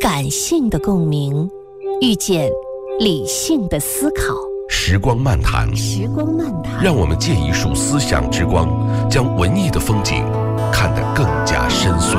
感性的共鸣，遇见理性的思考。 时光漫谈，让我们借一束思想之光，将文艺的风景看得更加深邃。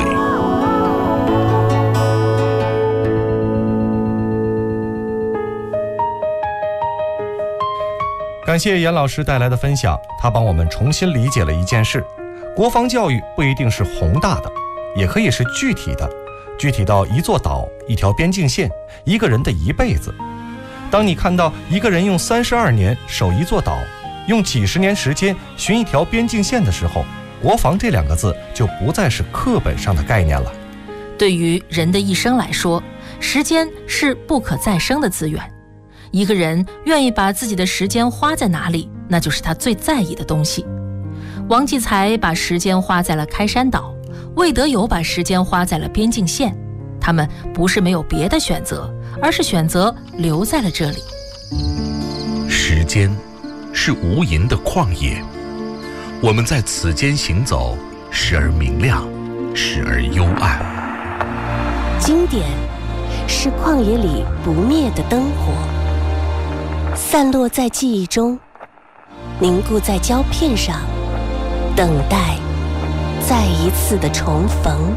感谢严老师带来的分享，他帮我们重新理解了一件事：国防教育不一定是宏大的，也可以是具体的，具体到一座岛、一条边境线、一个人的一辈子。当你看到一个人用32年守一座岛，用几十年时间寻一条边境线的时候，国防这2个字就不再是课本上的概念了。 对于人的一生来说，时间是不可再生的资源。一个人愿意把自己的时间花在哪里，那就是他最在意的东西。王继才把时间花在了开山岛，魏德友把时间花在了边境线。他们不是没有别的选择，而是选择留在了这里。 时间是无垠的旷野，我们在此间行走，时而明亮，时而幽暗。 经典是旷野里不灭的灯火，散落在记忆中，凝固在胶片上，等待再一次的重逢。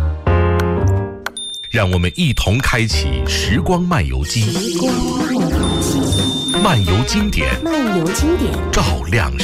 让我们一同开启时光漫游机，漫游经典， 照亮